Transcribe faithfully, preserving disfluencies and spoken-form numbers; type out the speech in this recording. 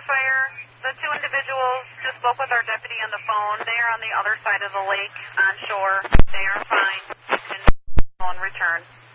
Fire. The two individuals just spoke with our deputy on the phone. They are on the other side of the lake on shore. They are fine. And phone return.